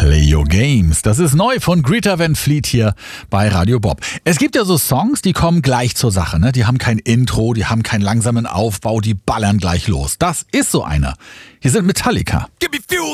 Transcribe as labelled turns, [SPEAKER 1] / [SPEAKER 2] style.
[SPEAKER 1] Play Your Games. Das ist neu von Greta Van Fleet hier bei Radio Bob. Es gibt ja so Songs, die kommen gleich zur Sache, ne? Die haben kein Intro, die haben keinen langsamen Aufbau, die ballern gleich los. Das ist so einer. Hier sind Metallica.
[SPEAKER 2] Give me fuel.